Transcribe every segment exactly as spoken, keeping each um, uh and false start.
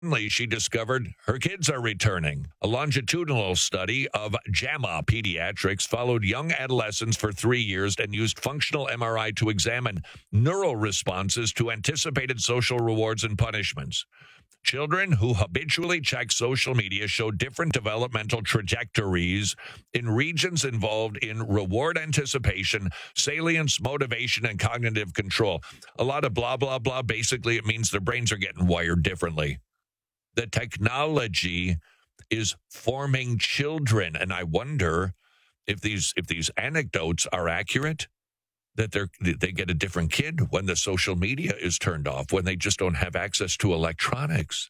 Suddenly, she discovered her kids are returning. A longitudinal study of JAMA Pediatrics followed young adolescents for three years and used functional M R I to examine neural responses to anticipated social rewards and punishments. Children who habitually check social media show different developmental trajectories in regions involved in reward anticipation, salience, motivation, and cognitive control. A lot of blah, blah, blah. Basically, it means their brains are getting wired differently. The technology is forming children, and I wonder if these if these anecdotes are accurate, that they they get a different kid when the social media is turned off, when they just don't have access to electronics.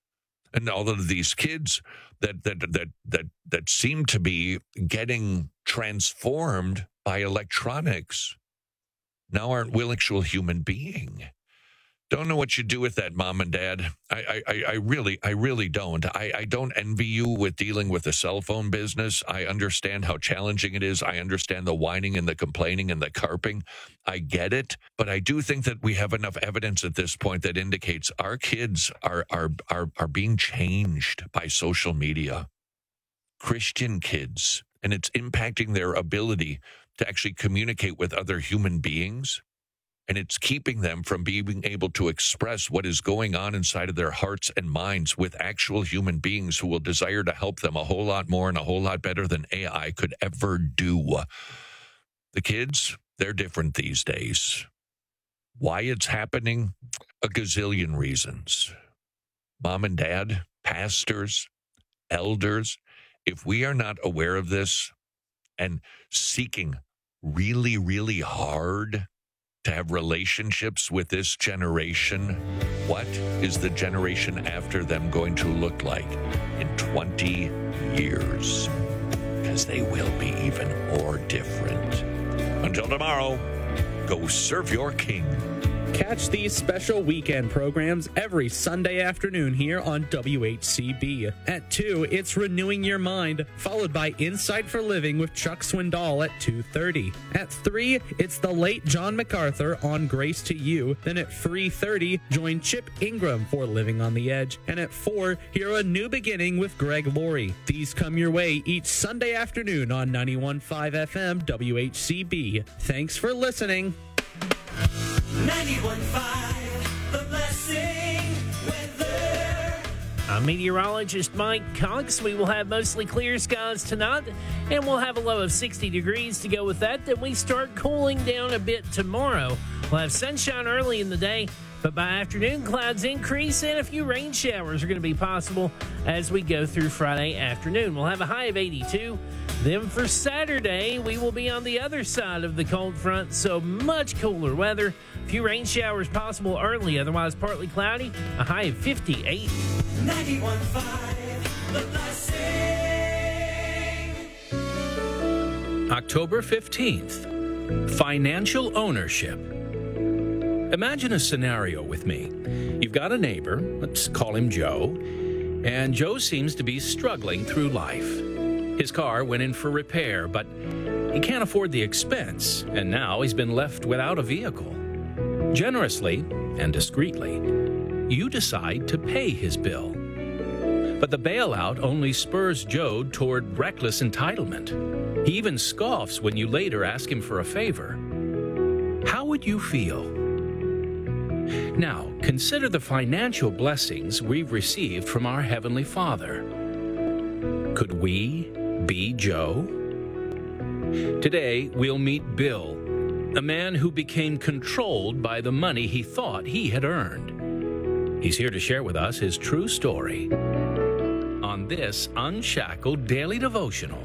And all of these kids that that that that that seem to be getting transformed by electronics now aren't will actual human being. Don't know what you do with that, Mom and Dad. I, I, I really, I really don't. I, I don't envy you with dealing with the cell phone business. I understand how challenging it is. I understand the whining and the complaining and the carping. I get it. But I do think that we have enough evidence at this point that indicates our kids are are are, are being changed by social media. Christian kids. And it's impacting their ability to actually communicate with other human beings. And it's keeping them from being able to express what is going on inside of their hearts and minds with actual human beings who will desire to help them a whole lot more and a whole lot better than A I could ever do. The kids, they're different these days. Why it's happening? A gazillion reasons. Mom and Dad, pastors, elders, if we are not aware of this and seeking really, really hard to have relationships with this generation, what is the generation after them going to look like in twenty years? Because they will be even more different. Until tomorrow, go serve your king. Catch these special weekend programs every Sunday afternoon here on W H C B. At two, it's Renewing Your Mind, followed by Insight for Living with Chuck Swindoll at two thirty. At three, it's the late John MacArthur on Grace to You. Then at three thirty, join Chip Ingram for Living on the Edge. And at four, hear A New Beginning with Greg Laurie. These come your way each Sunday afternoon on ninety-one point five F M W H C B. Thanks for listening. ninety-one point five, The Blessing Weather. I'm meteorologist Mike Cox. We will have mostly clear skies tonight, and we'll have a low of sixty degrees to go with that. Then we start cooling down a bit tomorrow. We'll have sunshine early in the day, but by afternoon, clouds increase, and a few rain showers are going to be possible as we go through Friday afternoon. We'll have a high of eighty-two. Then for Saturday, we will be on the other side of the cold front, so much cooler weather. A few rain showers possible early, otherwise partly cloudy, a high of fifty-eight. ninety-one point five, The Blessing. October fifteenth, financial ownership. Imagine a scenario with me. You've got a neighbor, let's call him Joe, and Joe seems to be struggling through life. His car went in for repair, but he can't afford the expense, and now he's been left without a vehicle. Generously and discreetly, you decide to pay his bill. But the bailout only spurs Joe toward reckless entitlement. He even scoffs when you later ask him for a favor. How would you feel? Now, consider the financial blessings we've received from our Heavenly Father. Could we be Joe? Today, we'll meet Bill, a man who became controlled by the money he thought he had earned. He's here to share with us his true story on this Unshackled Daily Devotional.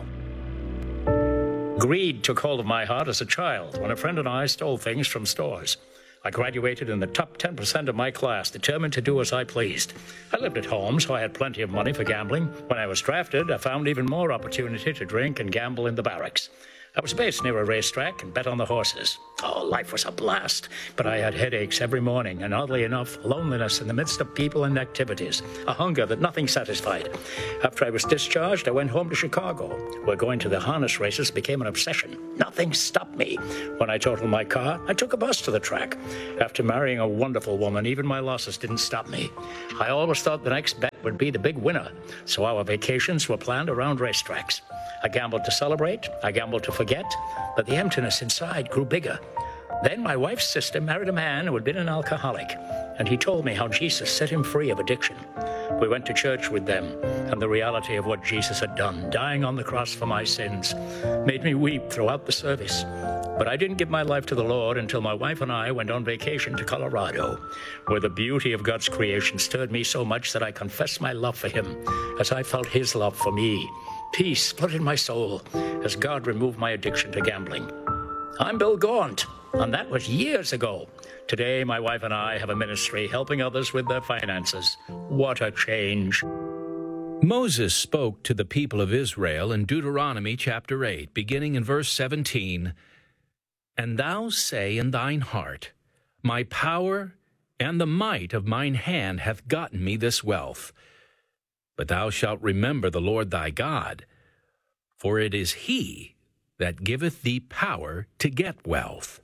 Greed took hold of my heart as a child when a friend and I stole things from stores. I graduated in the top ten percent of my class, determined to do as I pleased. I lived at home, so I had plenty of money for gambling. When I was drafted, I found even more opportunity to drink and gamble in the barracks. I was based near a racetrack and bet on the horses. Oh, life was a blast, but I had headaches every morning, and oddly enough, loneliness in the midst of people and activities, a hunger that nothing satisfied. After I was discharged, I went home to Chicago, where going to the harness races became an obsession. Nothing stopped me. When I totaled my car, I took a bus to the track. After marrying a wonderful woman, even my losses didn't stop me. I always thought the next bet would be the big winner, so our vacations were planned around racetracks. I gambled to celebrate, I gambled to forget, but the emptiness inside grew bigger. Then my wife's sister married a man who had been an alcoholic, and he told me how Jesus set him free of addiction. We went to church with them, and the reality of what Jesus had done, dying on the cross for my sins, made me weep throughout the service. But I didn't give my life to the Lord until my wife and I went on vacation to Colorado, where the beauty of God's creation stirred me so much that I confessed my love for him as I felt his love for me. Peace split in my soul as God removed my addiction to gambling. I'm Bill Gaunt, and that was years ago. Today, my wife and I have a ministry helping others with their finances. What a change. Moses spoke to the people of Israel in Deuteronomy chapter eight, beginning in verse seventeen, "And thou say in thine heart, My power and the might of mine hand hath gotten me this wealth. But thou shalt remember the Lord thy God, for it is he that giveth thee power to get wealth."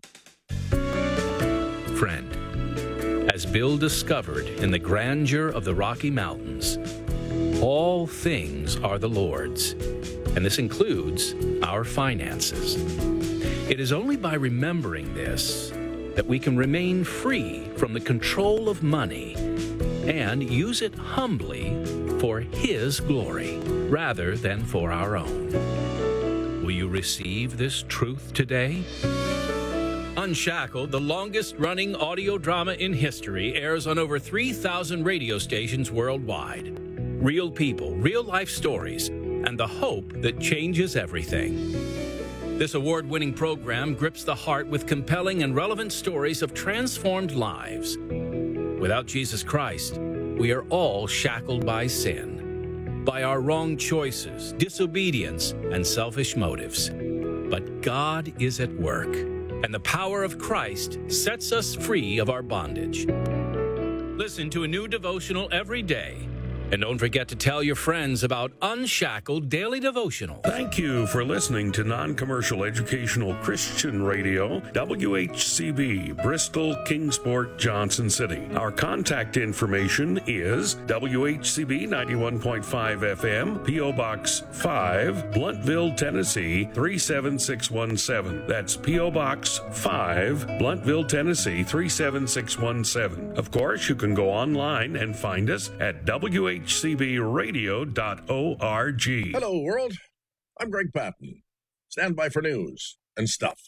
Friend, as Bill discovered in the grandeur of the Rocky Mountains, all things are the Lord's, and this includes our finances. It is only by remembering this that we can remain free from the control of money and use it humbly for His glory rather than for our own. Will you receive this truth today? Unshackled, the longest-running audio drama in history, airs on over three thousand radio stations worldwide. Real people, real-life stories, and the hope that changes everything. This award-winning program grips the heart with compelling and relevant stories of transformed lives. Without Jesus Christ, we are all shackled by sin, by our wrong choices, disobedience, and selfish motives. But God is at work, and the power of Christ sets us free of our bondage. Listen to a new devotional every day. And don't forget to tell your friends about Unshackled Daily Devotional. Thank you for listening to non-commercial educational Christian radio, W H C B, Bristol, Kingsport, Johnson City. Our contact information is W H C B ninety-one point five F M, P O Box five, Blunt-Ville, Tennessee three seven six one seven. That's P O Box five, Blunt-Ville, Tennessee three seven six one seven. Of course, you can go online and find us at W H C B radio dot org. Hello, world. I'm Greg Patton. Stand by for news and stuff.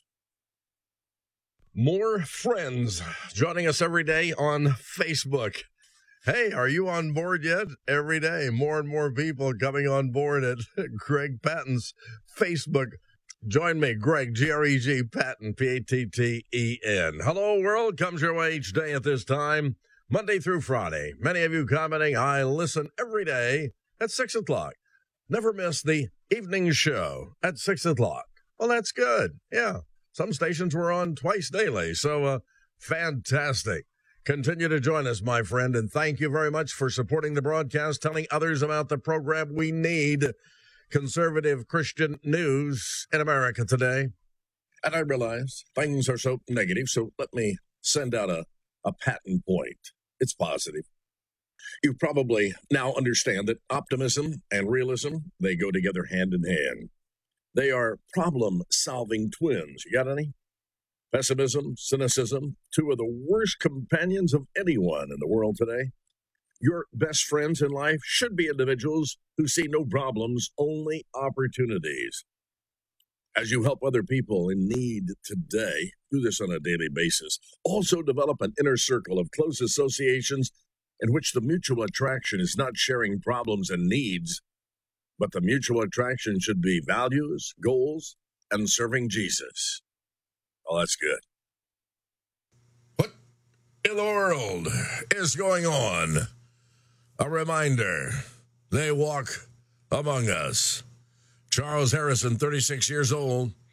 More friends joining us every day on Facebook. Hey, are you on board yet? Every day, more and more people coming on board at Greg Patton's Facebook. Join me, Greg, G R E G, Patton, P A T T E N. Hello, world. Comes your way each day at this time. Monday through Friday. Many of you commenting, I listen every day at six o'clock. Never miss the evening show at six o'clock. Well, that's good. Yeah. Some stations were on twice daily, so uh, fantastic. Continue to join us, my friend, and thank you very much for supporting the broadcast, telling others about the program we need. Conservative Christian news in America today. And I realize things are so negative, so let me send out a, a patent point. It's positive. You probably now understand that optimism and realism, they go together hand in hand. They are problem-solving twins. You got any? Pessimism, cynicism, two of the worst companions of anyone in the world today. Your best friends in life should be individuals who see no problems, only opportunities. As you help other people in need today, do this on a daily basis. Also develop an inner circle of close associations in which the mutual attraction is not sharing problems and needs, but the mutual attraction should be values, goals, and serving Jesus. Oh, that's good. What in the world is going on? A reminder, they walk among us. Charles Harrison, thirty-six years old,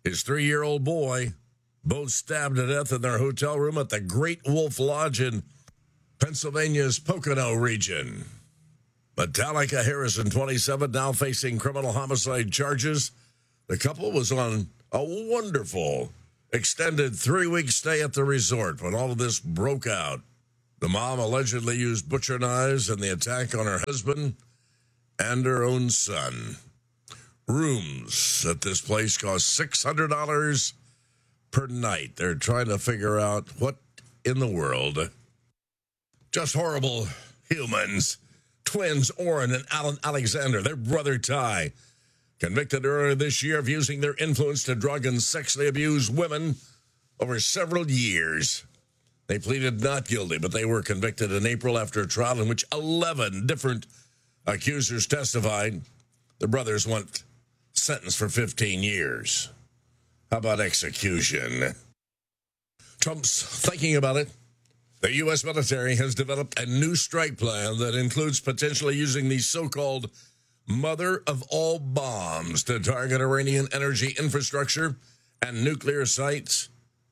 his three-year-old boy, both stabbed to death in their hotel room at the Great Wolf Lodge in Pennsylvania's Pocono region. Metallica Harrison, twenty-seven, now facing criminal homicide charges. The couple was on a wonderful extended three-week stay at the resort when all of this broke out. The mom allegedly used butcher knives in the attack on her husband and her own son. Rooms at this place cost six hundred dollars per night. They're trying to figure out what in the world. Just horrible humans. Twins Oren and Alan Alexander, their brother Ty, convicted earlier this year of using their influence to drug and sexually abuse women over several years. They pleaded not guilty, but they were convicted in April after a trial in which eleven different accusers testified. The brothers went sentenced for fifteen years. How about execution? Trump's thinking about it. The U S military has developed a new strike plan that includes potentially using the so-called mother of all bombs to target Iranian energy infrastructure and nuclear sites.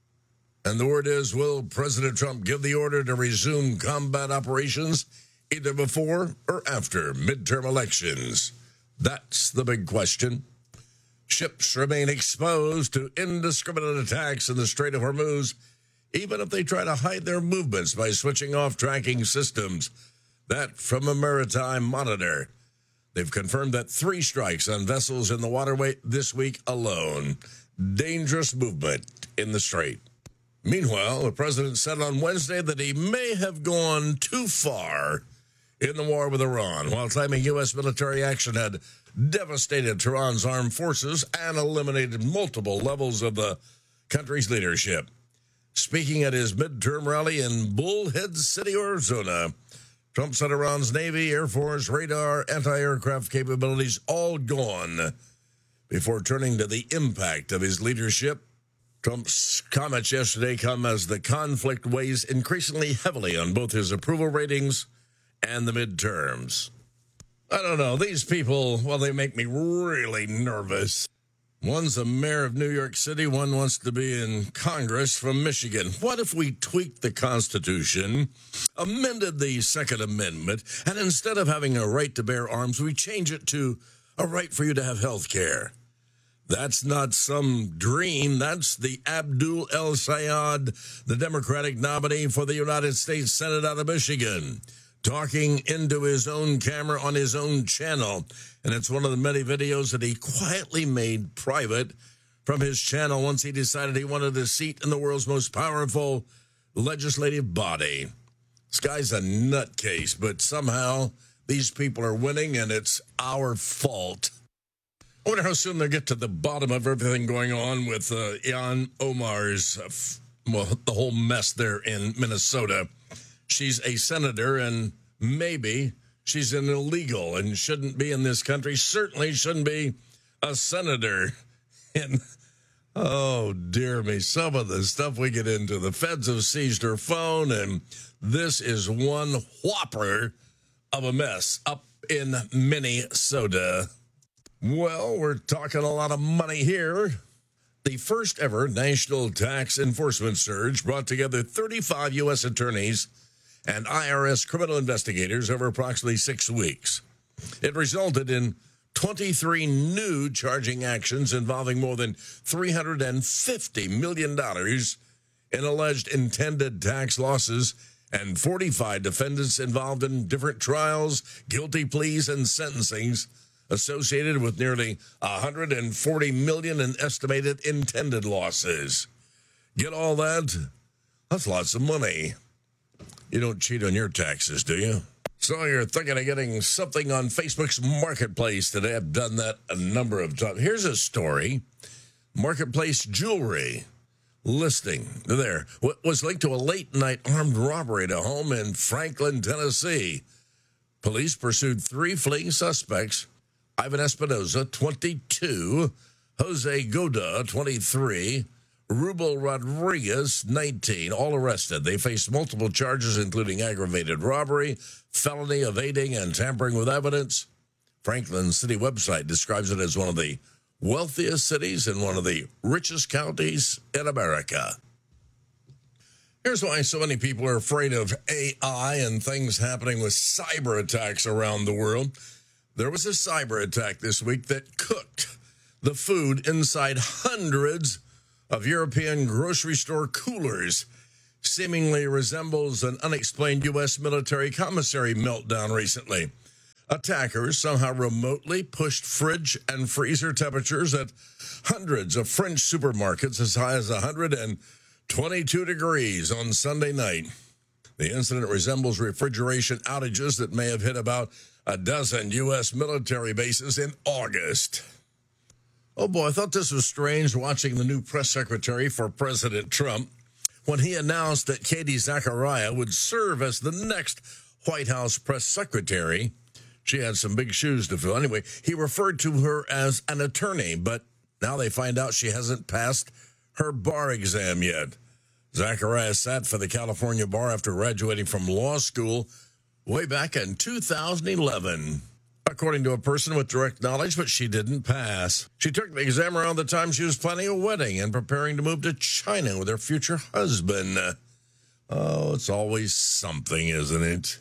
And the word is, will President Trump give the order to resume combat operations either before or after midterm elections? That's the big question. Ships remain exposed to indiscriminate attacks in the Strait of Hormuz, even if they try to hide their movements by switching off tracking systems. That from a maritime monitor. They've confirmed that three strikes on vessels in the waterway this week alone. Dangerous movement in the strait. Meanwhile, the president said on Wednesday that he may have gone too far in the war with Iran, while claiming U S military action had devastated Tehran's armed forces and eliminated multiple levels of the country's leadership. Speaking at his midterm rally in Bullhead City, Arizona, Trump said Iran's Navy, Air Force, radar, anti-aircraft capabilities all gone before turning to the impact of his leadership. Trump's comments yesterday come as the conflict weighs increasingly heavily on both his approval ratings and the midterms. I don't know. These people, well, they make me really nervous. One's a mayor of New York City. One wants to be in Congress from Michigan. What if we tweaked the Constitution, amended the Second Amendment, and instead of having a right to bear arms, we change it to a right for you to have health care? That's not some dream. That's the Abdul El Sayed, the Democratic nominee for the United States Senate out of Michigan, talking into his own camera on his own channel. And it's one of the many videos that he quietly made private from his channel once he decided he wanted a seat in the world's most powerful legislative body. This guy's a nutcase, but somehow these people are winning, and it's our fault. I wonder how soon they'll get to the bottom of everything going on with uh, Ilhan Omar's, uh, f- well, the whole mess there in Minnesota. She's a senator, and maybe she's an illegal and shouldn't be in this country. Certainly shouldn't be a senator. And, oh, dear me, some of the stuff we get into. The feds have seized her phone, and this is one whopper of a mess up in Minnesota. Well, we're talking a lot of money here. The first ever national tax enforcement surge brought together thirty-five U S attorneys and I R S criminal investigators over approximately six weeks. It resulted in twenty-three new charging actions involving more than three hundred fifty million dollars in alleged intended tax losses, and forty-five defendants involved in different trials, guilty pleas, and sentencings associated with nearly one hundred forty million dollars in estimated intended losses. Get all that? That's lots of money. You don't cheat on your taxes, do you? So you're thinking of getting something on Facebook's Marketplace today. I've done that a number of times. Here's a story. Marketplace jewelry listing there was linked to a late-night armed robbery at a home in Franklin, Tennessee. Police pursued three fleeing suspects: Ivan Espinoza, twenty-two, Jose Goda, twenty-three, Rubel Rodriguez, nineteen, all arrested. They faced multiple charges, including aggravated robbery, felony evading, and tampering with evidence. Franklin City website describes it as one of the wealthiest cities in one of the richest counties in America. Here's why so many people are afraid of A I and things happening with cyber attacks around the world. There was a cyber attack this week that cooked the food inside hundreds of European grocery store coolers. Seemingly resembles an unexplained U S military commissary meltdown recently. Attackers somehow remotely pushed fridge and freezer temperatures at hundreds of French supermarkets as high as one hundred twenty-two degrees on Sunday night. The incident resembles refrigeration outages that may have hit about a dozen U S military bases in August. Oh boy, I thought this was strange watching the new press secretary for President Trump when he announced that Katie Zachariah would serve as the next White House press secretary. She had some big shoes to fill. Anyway, he referred to her as an attorney, but now they find out she hasn't passed her bar exam yet. Zachariah sat for the California bar after graduating from law school way back in two thousand eleven. According to a person with direct knowledge, but she didn't pass. She took the exam around the time she was planning a wedding and preparing to move to China with her future husband. Oh, it's always something, isn't it?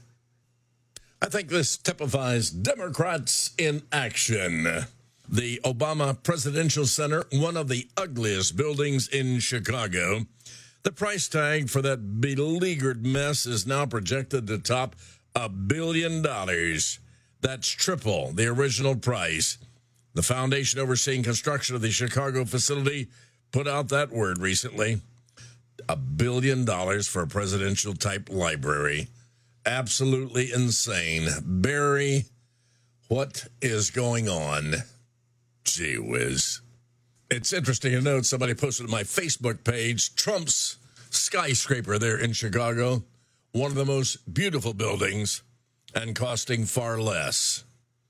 I think this typifies Democrats in action. The Obama Presidential Center, one of the ugliest buildings in Chicago. The price tag for that beleaguered mess is now projected to top a billion dollars. That's triple the original price. The foundation overseeing construction of the Chicago facility put out that word recently. A billion dollars for a presidential-type library. Absolutely insane. Barry, what is going on? Gee whiz. It's interesting to note somebody posted on my Facebook page, Trump's skyscraper there in Chicago, one of the most beautiful buildings and costing far less.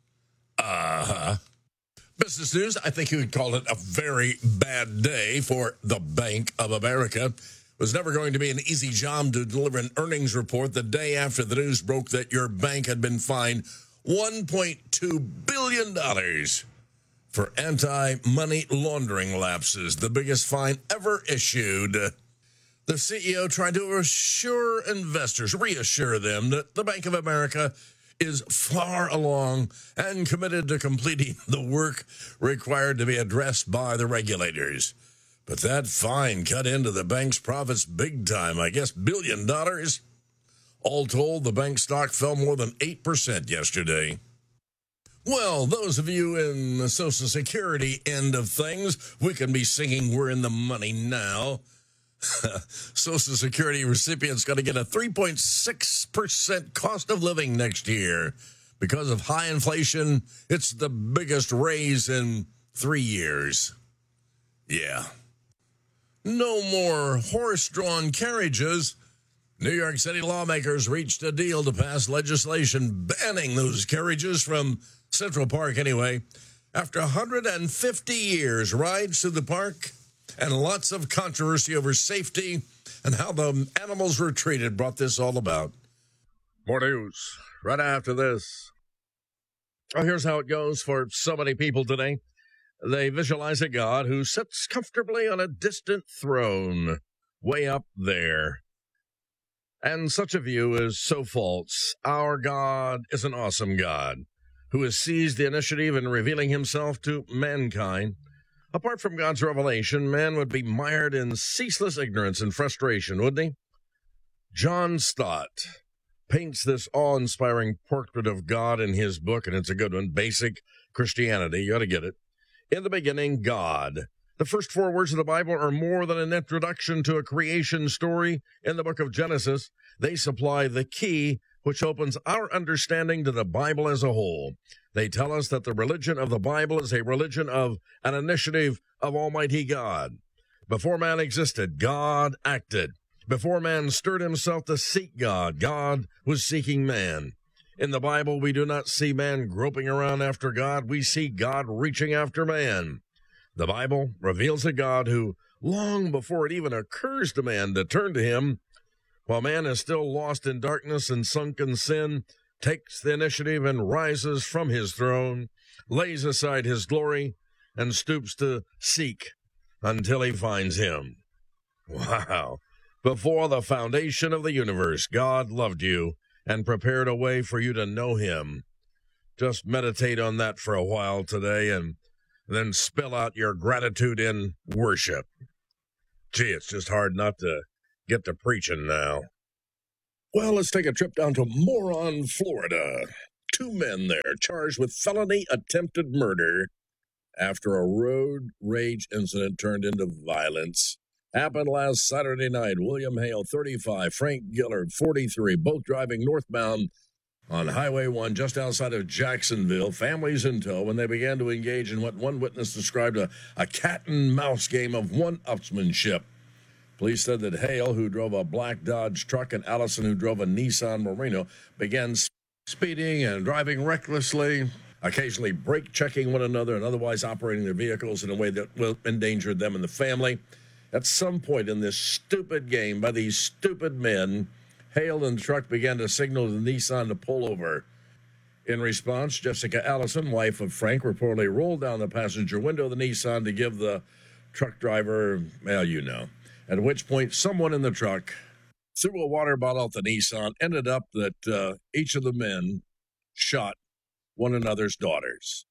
Uh-huh. Business news, I think you would call it a very bad day for the Bank of America. It was never going to be an easy job to deliver an earnings report the day after the news broke that your bank had been fined one point two billion dollars for anti-money laundering lapses, the biggest fine ever issued. The C E O tried to assure investors, reassure them that the Bank of America is far along and committed to completing the work required to be addressed by the regulators. But that fine cut into the bank's profits big time, I guess billion dollars. All told, the bank stock fell more than eight percent yesterday. Well, those of you in the Social Security end of things, we can be singing We're in the Money Now. Social Security recipients going to get a three point six percent cost of living next year. Because of high inflation, it's the biggest raise in three years. Yeah. No more horse-drawn carriages. New York City lawmakers reached a deal to pass legislation banning those carriages from Central Park anyway. After one hundred fifty years, rides through the park and lots of controversy over safety and how the animals were treated brought this all about. More news right after this. Oh, here's how it goes for so many people today. They visualize a God who sits comfortably on a distant throne way up there. And such a view is so false. Our God is an awesome God who has seized the initiative in revealing himself to mankind. Apart from God's revelation, man would be mired in ceaseless ignorance and frustration, wouldn't he? John Stott paints this awe-inspiring portrait of God in his book, and it's a good one, Basic Christianity. You ought to get it. In the beginning, God. The first four words of the Bible are more than an introduction to a creation story in the book of Genesis. They supply the key which opens our understanding to the Bible as a whole. They tell us that the religion of the Bible is a religion of an initiative of Almighty God. Before man existed, God acted. Before man stirred himself to seek God, God was seeking man. In the Bible, we do not see man groping around after God. We see God reaching after man. The Bible reveals a God who, long before it even occurs to man to turn to him, while man is still lost in darkness and sunk in sin, takes the initiative and rises from his throne, lays aside his glory, and stoops to seek until he finds him. Wow. Before the foundation of the universe, God loved you and prepared a way for you to know him. Just meditate on that for a while today and then spill out your gratitude in worship. Gee, it's just hard not to get to preaching now. Well, let's take a trip down to Moron, Florida. Two men there charged with felony attempted murder after a road rage incident turned into violence. Happened last Saturday night. William Hale, thirty-five, Frank Gillard, forty-three, both driving northbound on Highway one just outside of Jacksonville, families in tow, when they began to engage in what one witness described a, a cat-and-mouse game of one-upsmanship. Police said that Hale, who drove a black Dodge truck, and Allison, who drove a Nissan Murano, began speeding and driving recklessly, occasionally brake-checking one another and otherwise operating their vehicles in a way that endangered them and the family. At some point in this stupid game by these stupid men, Hale and the truck began to signal to the Nissan to pull over. In response, Jessica Allison, wife of Frank, reportedly rolled down the passenger window of the Nissan to give the truck driver, well, you know, at which point someone in the truck threw a water bottle at the Nissan. Ended up that uh, each of the men shot one another's daughters.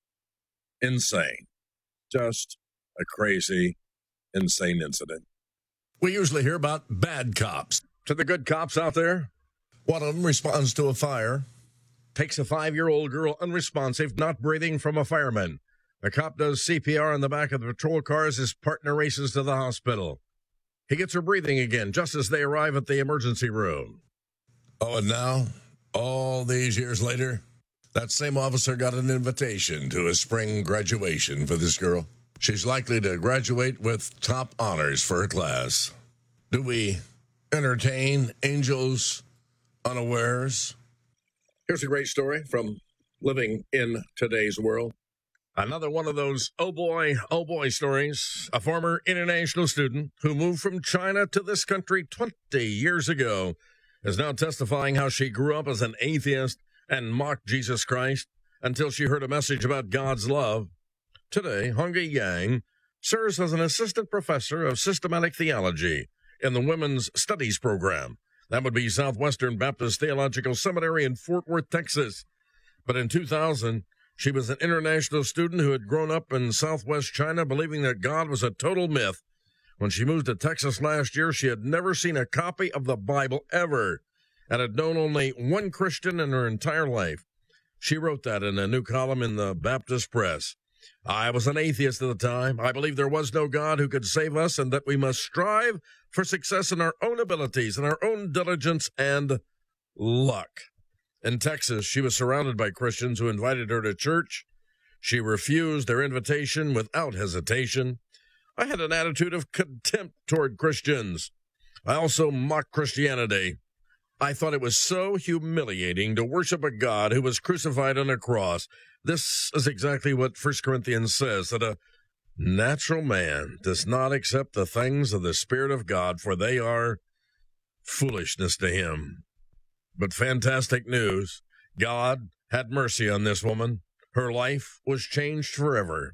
Insane. Just a crazy, insane incident. We usually hear about bad cops. To the good cops out there, One of them responds to a fire. takes a five-year-old girl unresponsive, not breathing, from a fireman. The cop does C P R on the back of the patrol car as his partner races to the hospital. He gets her breathing again just as they arrive at the emergency room. Oh, and now, all these years later, that same officer got an invitation to a spring graduation for this girl. She's likely to graduate with top honors for her class. Do we entertain angels unawares? Here's a great story from living in today's world. Another one of those oh boy, oh boy stories. A former international student who moved from China to this country twenty years ago is now testifying how she grew up as an atheist and mocked Jesus Christ until she heard a message about God's love. Today, Hongyi Yang serves as an assistant professor of systematic theology in the Women's Studies program. That would be Southwestern Baptist Theological Seminary in Fort Worth, Texas. But in two thousand, she was an international student who had grown up in Southwest China believing that God was a total myth. When she moved to Texas last year, she had never seen a copy of the Bible ever and had known only one Christian in her entire life. She wrote that in a new column in the Baptist Press. I was an atheist at the time. I believed there was no God who could save us and that we must strive for success in our own abilities and our own diligence and luck. In Texas, she was surrounded by Christians who invited her to church. She refused their invitation without hesitation. I had an attitude of contempt toward Christians. I also mocked Christianity. I thought it was so humiliating to worship a God who was crucified on a cross. This is exactly what First Corinthians says, that a natural man does not accept the things of the Spirit of God, for they are foolishness to him. But fantastic news. God had mercy on this woman. Her life was changed forever.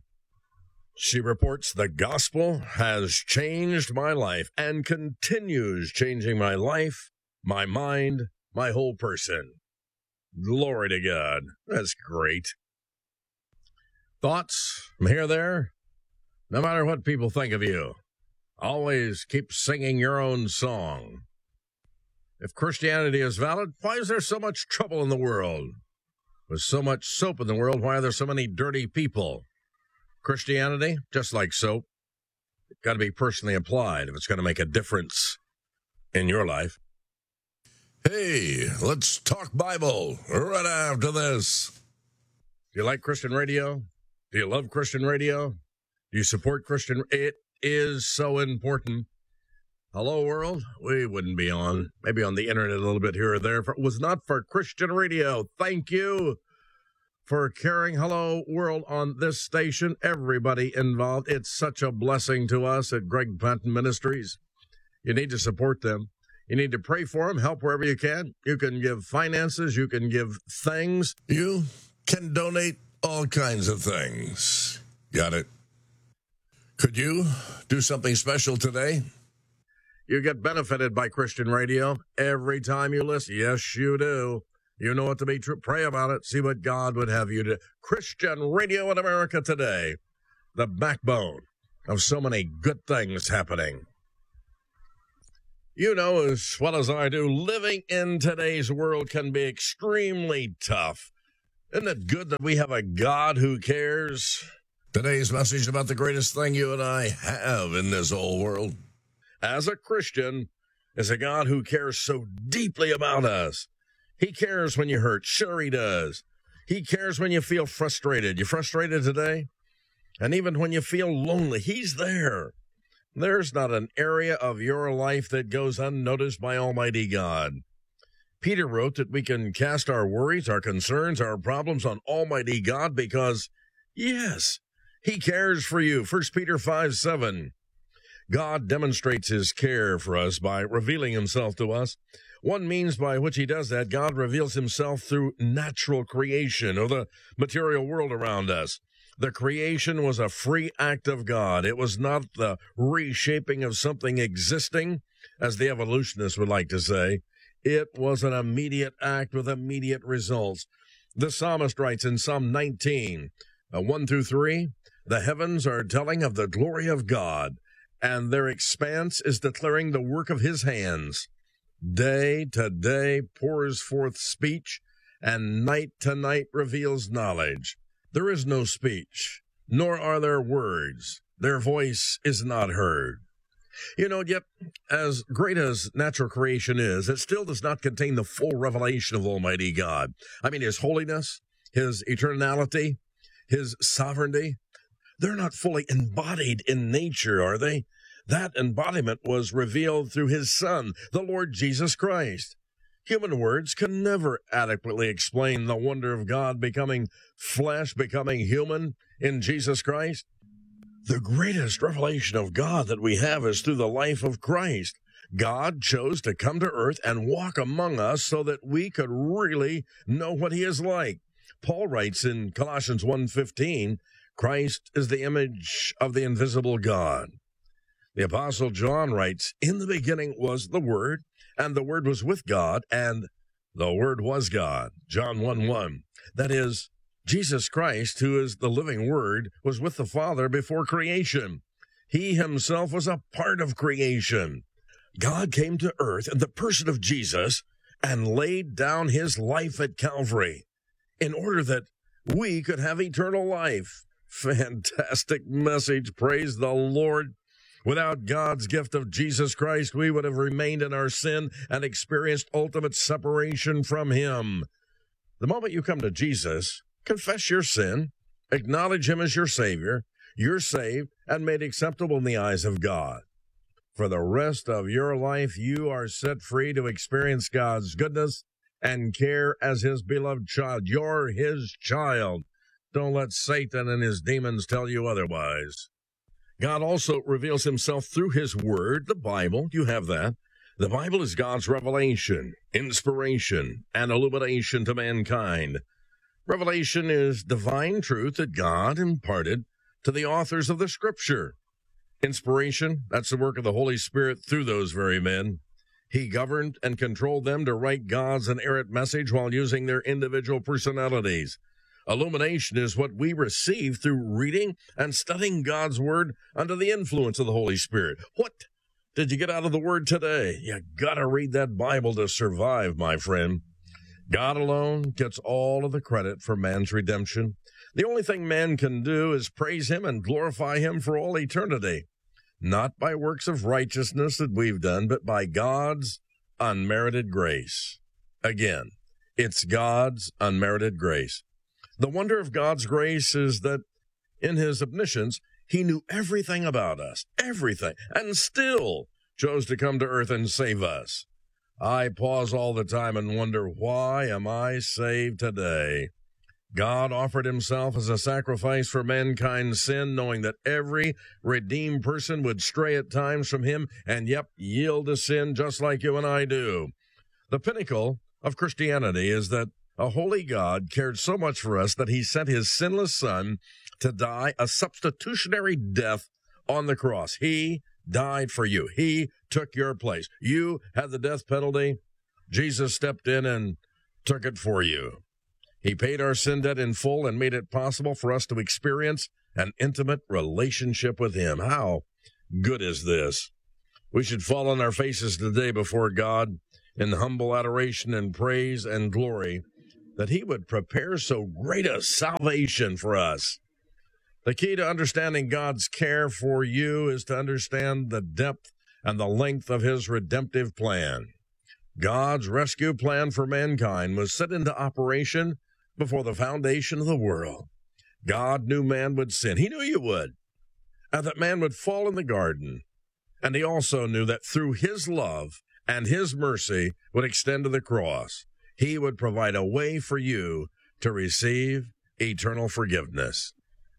She reports, the gospel has changed my life and continues changing my life, my mind, my whole person. Glory to God. That's great. Thoughts from here or there? No matter what people think of you, always keep singing your own song. If Christianity is valid, why is there so much trouble in the world? With so much soap in the world, why are there so many dirty people? Christianity, just like soap, it's got to be personally applied if it's going to make a difference in your life. Hey, let's talk Bible right after this. Do you like Christian radio? Do you love Christian radio? Do you support Christian? It is so important. Hello, world. We wouldn't be on, maybe on the internet a little bit here or there, if it was not for Christian radio. Thank you for carrying Hello, World on this station. Everybody involved. It's such a blessing to us at Greg Patton Ministries. You need to support them. You need to pray for them, help wherever you can. You can give finances. You can give things. You can donate all kinds of things. Got it? Could you do something special today? You get benefited by Christian radio every time you listen. Yes, you do. You know it to be true. Pray about it. See what God would have you do. Christian radio in America today, the backbone of so many good things happening. You know as well as I do, living in today's world can be extremely tough. Isn't it good that we have a God who cares? Today's message about the greatest thing you and I have in this whole world. As a Christian, is a God who cares so deeply about us. He cares when you hurt. Sure he does. He cares when you feel frustrated. You frustrated today? And even when you feel lonely, he's there. There's not an area of your life that goes unnoticed by Almighty God. Peter wrote that we can cast our worries, our concerns, our problems on Almighty God because, yes, he cares for you. First Peter five seven. God demonstrates his care for us by revealing himself to us. One means by which he does that, God reveals himself through natural creation or the material world around us. The creation was a free act of God. It was not the reshaping of something existing, as the evolutionists would like to say. It was an immediate act with immediate results. The psalmist writes in Psalm nineteen, uh, one through three, the heavens are telling of the glory of God, and their expanse is declaring the work of his hands. Day to day pours forth speech, and night to night reveals knowledge. There is no speech, nor are there words. Their voice is not heard. You know, yet, as great as natural creation is, it still does not contain the full revelation of Almighty God. I mean, his holiness, his eternality, his sovereignty, they're not fully embodied in nature, are they? That embodiment was revealed through his Son, the Lord Jesus Christ. Human words can never adequately explain the wonder of God becoming flesh, becoming human in Jesus Christ. The greatest revelation of God that we have is through the life of Christ. God chose to come to earth and walk among us so that we could really know what he is like. Paul writes in Colossians one fifteen, Christ is the image of the invisible God. The Apostle John writes, in the beginning was the Word, and the Word was with God, and the Word was God. John one one. That is, Jesus Christ, who is the living Word, was with the Father before creation. He himself was a part of creation. God came to earth in the person of Jesus and laid down his life at Calvary in order that we could have eternal life. Fantastic message. Praise the Lord. Without God's gift of Jesus Christ, we would have remained in our sin and experienced ultimate separation from him. The moment you come to Jesus, confess your sin, acknowledge him as your Savior, you're saved and made acceptable in the eyes of God. For the rest of your life, you are set free to experience God's goodness and care as his beloved child. You're his child. Don't let Satan and his demons tell you otherwise. God also reveals himself through his word, the Bible. You have that. The Bible is God's revelation, inspiration, and illumination to mankind. Revelation is divine truth that God imparted to the authors of the Scripture. Inspiration, that's the work of the Holy Spirit through those very men. He governed and controlled them to write God's inerrant message while using their individual personalities. Illumination is what we receive through reading and studying God's Word under the influence of the Holy Spirit. What did you get out of the Word today? You gotta read that Bible to survive, my friend. God alone gets all of the credit for man's redemption. The only thing man can do is praise him and glorify him for all eternity. Not by works of righteousness that we've done, but by God's unmerited grace. Again, it's God's unmerited grace. The wonder of God's grace is that in his omniscience, he knew everything about us, everything, and still chose to come to earth and save us. I pause all the time and wonder, why am I saved today? God offered himself as a sacrifice for mankind's sin, knowing that every redeemed person would stray at times from him and, yep, yield to sin just like you and I do. The pinnacle of Christianity is that a holy God cared so much for us that he sent his sinless Son to die a substitutionary death on the cross. He died for you. He took your place. You had the death penalty. Jesus stepped in and took it for you. He paid our sin debt in full and made it possible for us to experience an intimate relationship with him. How good is this? We should fall on our faces today before God in humble adoration and praise and glory that he would prepare so great a salvation for us. The key to understanding God's care for you is to understand the depth and the length of his redemptive plan. God's rescue plan for mankind was set into operation before the foundation of the world. God knew man would sin. He knew you would, and that man would fall in the garden. And he also knew that through his love and his mercy would extend to the cross, he would provide a way for you to receive eternal forgiveness.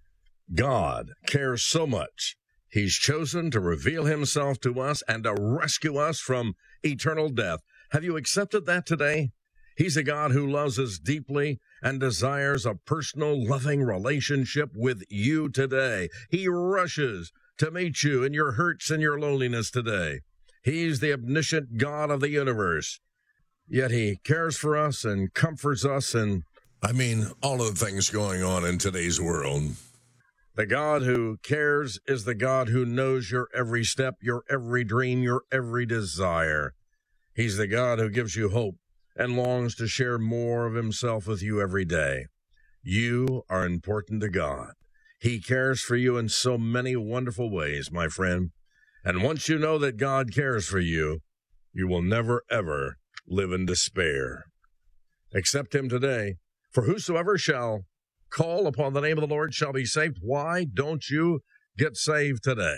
God cares so much, he's chosen to reveal himself to us and to rescue us from eternal death. Have you accepted that today? He's a God who loves us deeply and desires a personal, loving relationship with you today. He rushes to meet you in your hurts and your loneliness today. He's the omniscient God of the universe. Yet he cares for us and comforts us and, I mean, all of the things going on in today's world. The God who cares is the God who knows your every step, your every dream, your every desire. He's the God who gives you hope and longs to share more of himself with you every day. You are important to God. He cares for you in so many wonderful ways, my friend. And once you know that God cares for you, you will never, ever live in despair. Accept him today, for whosoever shall call upon the name of the Lord shall be saved. Why don't you get saved today?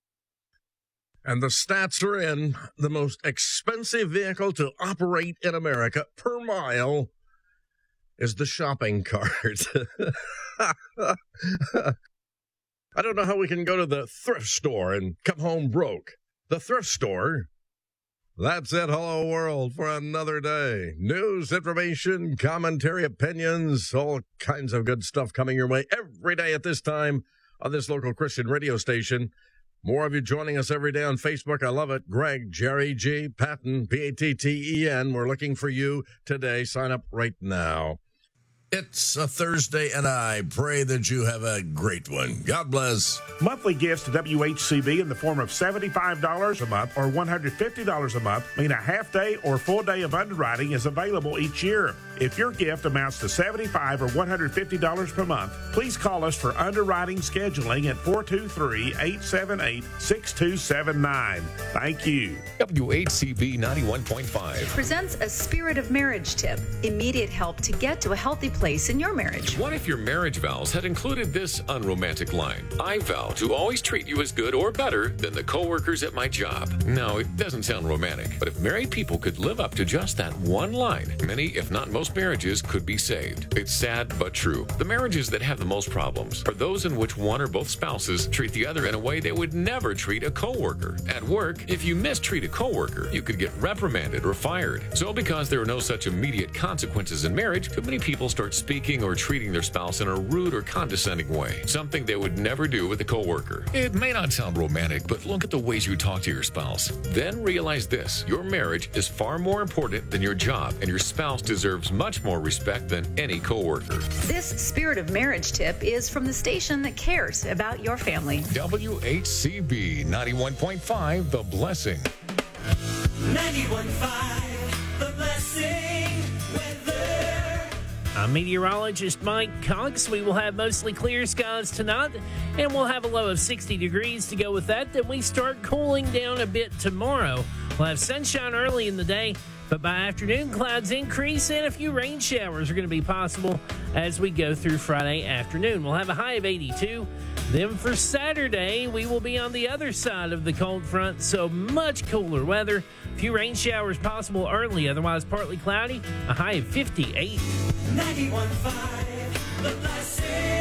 And the stats are in. The most expensive vehicle to operate in America per mile is the shopping cart. I don't know how we can go to the thrift store and come home broke. The thrift store, that's it. Hello, world, for another day. News, information, commentary, opinions, all kinds of good stuff coming your way every day at this time on this local Christian radio station. More of you joining us every day on Facebook. I love it. Greg, Jerry, G, Patton, P A T T E N. We're looking for you today. Sign up right now. It's a Thursday, and I pray that you have a great one. God bless. Monthly gifts to W H C B in the form of seventy-five dollars a month or one hundred fifty dollars a month mean a half day or full day of underwriting is available each year. If your gift amounts to seventy-five dollars or one hundred fifty dollars per month, please call us for underwriting scheduling at four two three, eight seven eight, six two seven nine. Thank you. W H C B ninety-one point five presents a Spirit of Marriage tip. Immediate help to get to a healthy place in your marriage. What if your marriage vows had included this unromantic line? I vow to always treat you as good or better than the coworkers at my job. No, it doesn't sound romantic, but if married people could live up to just that one line, many, if not most marriages could be saved. It's sad but true. The marriages that have the most problems are those in which one or both spouses treat the other in a way they would never treat a coworker. At work, if you mistreat a coworker, you could get reprimanded or fired. So because there are no such immediate consequences in marriage, too many people start speaking or treating their spouse in a rude or condescending way, something they would never do with a coworker. It may not sound romantic, but look at the ways you talk to your spouse. Then realize this: your marriage is far more important than your job, and your spouse deserves much more respect than any coworker. This Spirit of Marriage tip is from the station that cares about your family. W H C B ninety-one point five, The Blessing. ninety-one point five, The Blessing weather. I'm meteorologist Mike Cox. We will have mostly clear skies tonight, and we'll have a low of sixty degrees to go with that. Then we start cooling down a bit tomorrow. We'll have sunshine early in the day, but by afternoon, clouds increase and a few rain showers are going to be possible as we go through Friday afternoon. We'll have a high of eighty-two. Then for Saturday, we will be on the other side of the cold front, so much cooler weather. A few rain showers possible early, otherwise partly cloudy, a high of fifty-eight. ninety-one point five, The Blessing.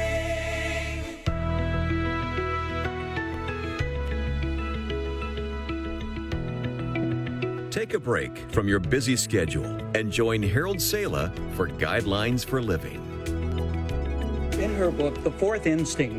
Take a break from your busy schedule and join Harold Sala for Guidelines for Living. In her book, The Fourth Instinct,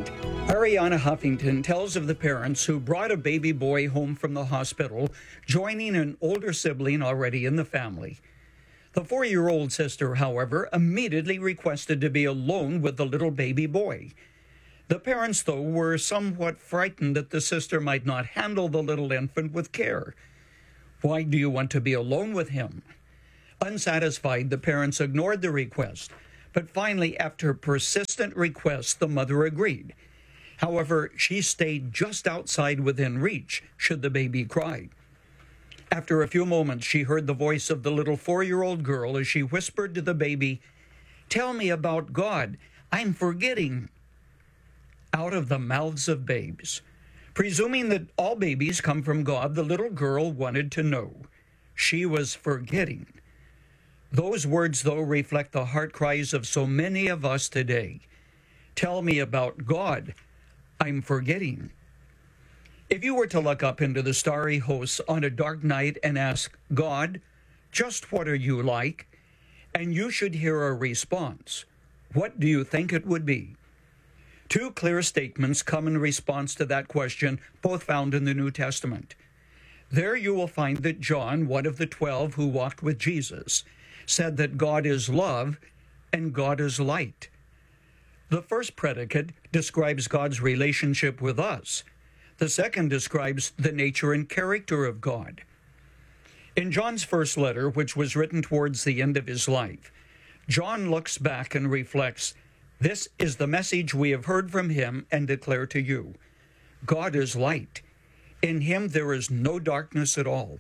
Ariana Huffington tells of the parents who brought a baby boy home from the hospital, joining an older sibling already in the family. The four-year-old sister, however, immediately requested to be alone with the little baby boy. The parents, though, were somewhat frightened that the sister might not handle the little infant with care. Why do you want to be alone with him? Unsatisfied, the parents ignored the request, but finally, after persistent requests, the mother agreed. However, she stayed just outside within reach should the baby cry. After a few moments, she heard the voice of the little four-year-old girl as she whispered to the baby, "Tell me about God. I'm forgetting." Out of the mouths of babes. Presuming that all babies come from God, the little girl wanted to know. She was forgetting. Those words, though, reflect the heart cries of so many of us today. Tell me about God. I'm forgetting. If you were to look up into the starry hosts on a dark night and ask, "God, just what are you like?" and you should hear a response, what do you think it would be? Two clear statements come in response to that question, both found in the New Testament. There you will find that John, one of the twelve who walked with Jesus, said that God is love and God is light. The first predicate describes God's relationship with us. The second describes the nature and character of God. In John's first letter, which was written towards the end of his life, John looks back and reflects, "This is the message we have heard from him and declare to you. God is light. In him there is no darkness at all."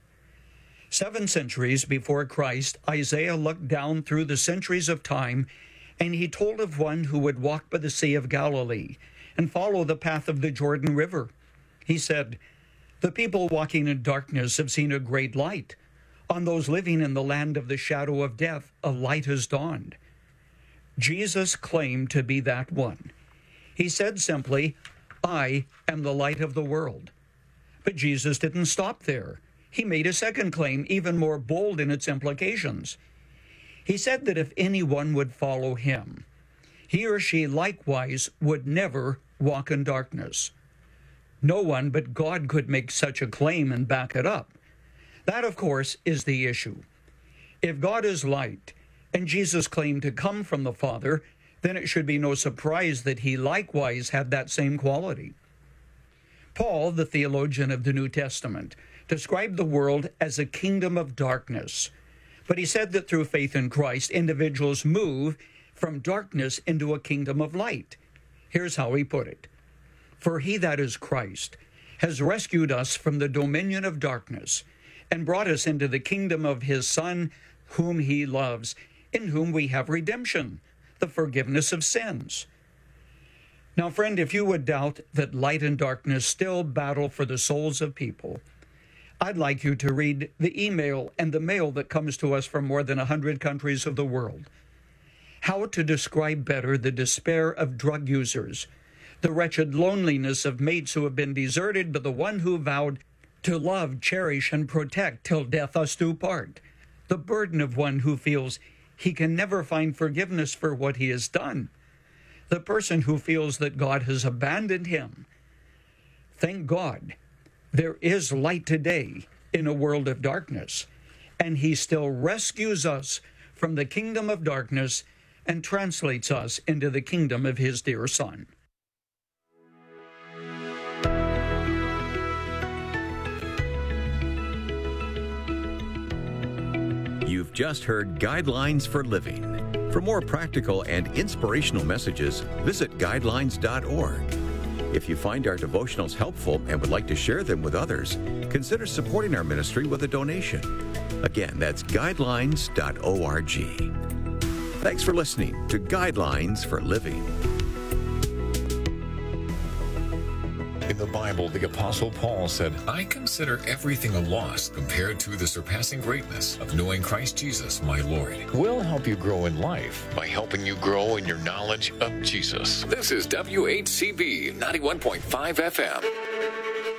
Seven centuries before Christ, Isaiah looked down through the centuries of time, and he told of one who would walk by the Sea of Galilee and follow the path of the Jordan River. He said, "The people walking in darkness have seen a great light. On those living in the land of the shadow of death, a light has dawned." Jesus claimed to be that one. He said simply, "I am the light of the world." But Jesus didn't stop there. He made a second claim, even more bold in its implications. He said that if anyone would follow him, he or she likewise would never walk in darkness. No one but God could make such a claim and back it up. That, of course, is the issue. If God is light, and Jesus claimed to come from the Father, then it should be no surprise that he likewise had that same quality. Paul, the theologian of the New Testament, described the world as a kingdom of darkness. But he said that through faith in Christ, individuals move from darkness into a kingdom of light. Here's how he put it. "For he that is Christ has rescued us from the dominion of darkness and brought us into the kingdom of his Son, whom he loves, in whom we have redemption, the forgiveness of sins." Now, friend, if you would doubt that light and darkness still battle for the souls of people, I'd like you to read the email and the mail that comes to us from more than a hundred countries of the world. How to describe better the despair of drug users, the wretched loneliness of mates who have been deserted by the one who vowed to love, cherish, and protect till death us do part, the burden of one who feels he can never find forgiveness for what he has done, the person who feels that God has abandoned him. Thank God, there is light today in a world of darkness, and he still rescues us from the kingdom of darkness and translates us into the kingdom of his dear Son. You've just heard Guidelines for Living. For more practical and inspirational messages, visit guidelines dot org. If you find our devotionals helpful and would like to share them with others, consider supporting our ministry with a donation. Again, that's guidelines dot org. Thanks for listening to Guidelines for Living. In the Bible, the Apostle Paul said, "I consider everything a loss compared to the surpassing greatness of knowing Christ Jesus, my Lord." We'll help you grow in life by helping you grow in your knowledge of Jesus. This is W H C B ninety-one point five F M.